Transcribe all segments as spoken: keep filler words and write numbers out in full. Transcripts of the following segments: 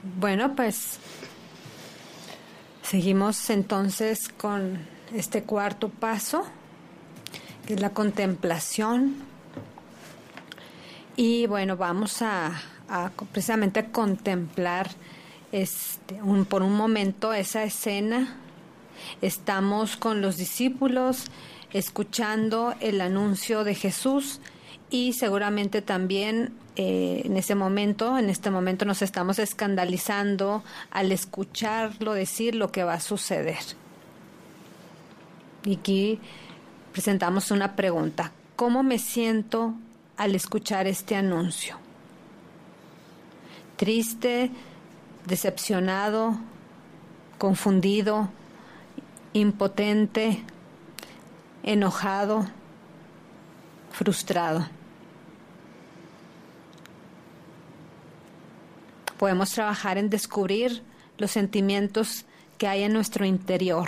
Bueno, pues seguimos entonces con este cuarto paso, que es la contemplación. Y bueno, vamos a, a precisamente a contemplar este, un, por un momento esa escena. Estamos con los discípulos escuchando el anuncio de Jesús y seguramente también eh, en ese momento, en este momento nos estamos escandalizando al escucharlo decir lo que va a suceder. Y aquí presentamos una pregunta: ¿cómo me siento al escuchar este anuncio? ¿Triste, decepcionado, confundido, impotente, enojado, frustrado? Podemos trabajar en descubrir los sentimientos que hay en nuestro interior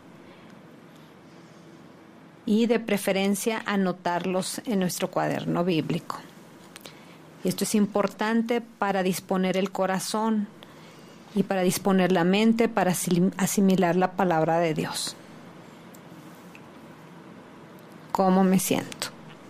y de preferencia anotarlos en nuestro cuaderno bíblico. Y esto es importante para disponer el corazón y para disponer la mente para asimilar la palabra de Dios. ¿Cómo me siento?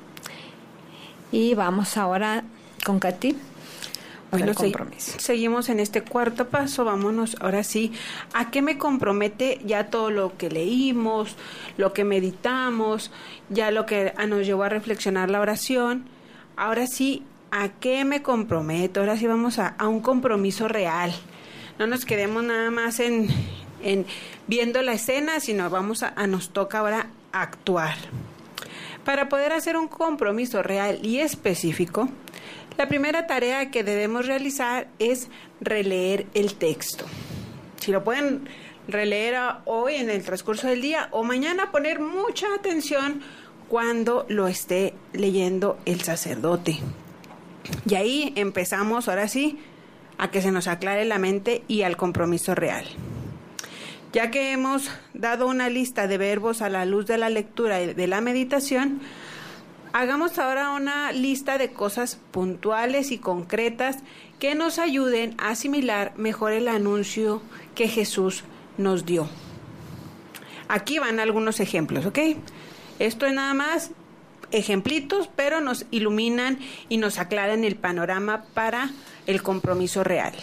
Y vamos ahora con Katy. Bueno, compromiso. Seguimos en este cuarto paso. Vámonos ahora sí. ¿A qué me compromete ya todo lo que leímos, lo que meditamos, ya lo que nos llevó a reflexionar la oración? Ahora sí, ¿a qué me comprometo? Ahora sí vamos a, a un compromiso real. No nos quedemos nada más en, en viendo la escena, sino vamos a, a nos toca ahora actuar. Para poder hacer un compromiso real y específico, la primera tarea que debemos realizar es releer el texto. Si lo pueden releer hoy en el transcurso del día o mañana, poner mucha atención cuando lo esté leyendo el sacerdote. Y ahí empezamos, ahora sí, a que se nos aclare la mente y al compromiso real. Ya que hemos dado una lista de verbos a la luz de la lectura y de la meditación, hagamos ahora una lista de cosas puntuales y concretas que nos ayuden a asimilar mejor el anuncio que Jesús nos dio. Aquí van algunos ejemplos, ¿ok? Esto es nada más ejemplitos, pero nos iluminan y nos aclaran el panorama para el compromiso real.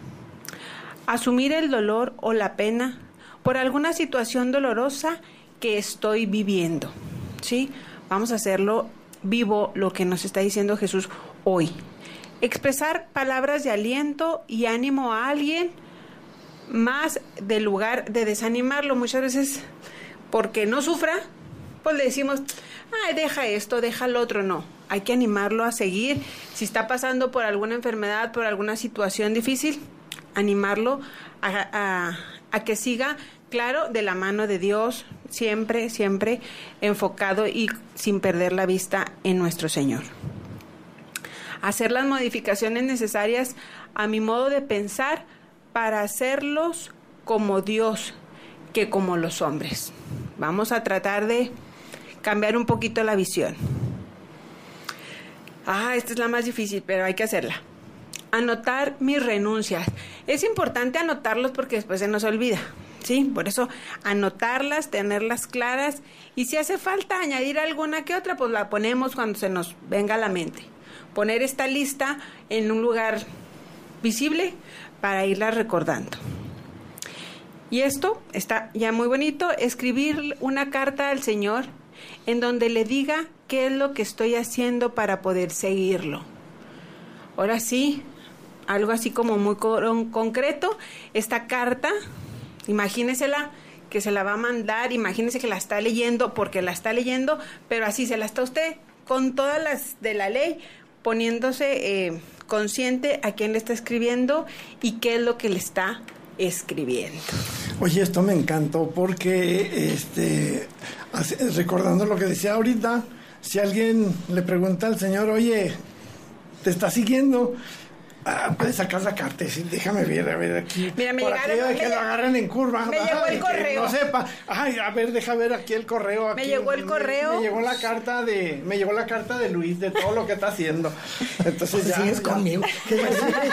Asumir el dolor o la pena por alguna situación dolorosa que estoy viviendo, ¿sí? Vamos a hacerlo vivo lo que nos está diciendo Jesús hoy. Expresar palabras de aliento y ánimo a alguien más del lugar de desanimarlo. Muchas veces, porque no sufra, pues le decimos, ay, deja esto, deja lo otro. No, hay que animarlo a seguir. Si está pasando por alguna enfermedad, por alguna situación difícil, animarlo a, a, a que siga, claro, de la mano de Dios, siempre, siempre enfocado y sin perder la vista en nuestro Señor. Hacer las modificaciones necesarias a mi modo de pensar para hacerlos como Dios, que como los hombres. Vamos a tratar de cambiar un poquito la visión. Ah, esta es la más difícil, pero hay que hacerla. Anotar mis renuncias. Es importante anotarlos porque después se nos olvida, ¿sí? Por eso anotarlas, tenerlas claras, y si hace falta añadir alguna que otra, pues la ponemos cuando se nos venga a la mente. Poner esta lista en un lugar visible para irla recordando. Y esto está ya muy bonito, escribir una carta al Señor en donde le diga qué es lo que estoy haciendo para poder seguirlo. Ahora sí, algo así como muy con- concreto, esta carta, imagínesela que se la va a mandar, imagínese que la está leyendo, porque la está leyendo, pero así se la está usted, con todas las de la ley, poniéndose eh, consciente a quién le está escribiendo y qué es lo que le está escribiendo. Oye, esto me encantó porque, este, hace- recordando lo que decía ahorita, si alguien le pregunta al Señor, oye, ¿te está siguiendo? Ah, puedes sacar la carta y decir, déjame ver, a ver aquí. Mira, me por llegaron, aquello de que me, lo agarren en curva. me llegó el que correo. no sepa. Ay, a ver, deja ver aquí el correo. Aquí, Me llegó el correo. Me, me llegó la carta de, me llegó la carta de Luis de todo lo que está haciendo. Entonces ya. ¿Sigues ya. conmigo? ¿Qué?